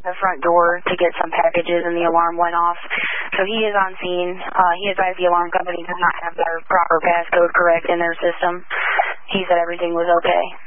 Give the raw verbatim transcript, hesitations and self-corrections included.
the front door to get some packages, and the alarm went off. So he is on scene. Uh, he advised the alarm company does not have their proper passcode correct in their system. He said everything was okay.